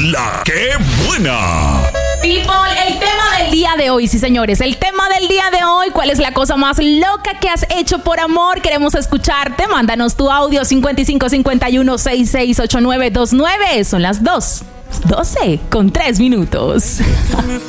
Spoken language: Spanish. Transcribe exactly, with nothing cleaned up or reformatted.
La que buena. People, el tema del día de hoy, sí señores, el tema del día de hoy, ¿cuál es la cosa más loca que has hecho por amor? Queremos escucharte, mándanos tu audio cincuenta y cinco cincuenta y uno sesenta y seis ochenta y nueve veintinueve, son las dos doce con tres minutos.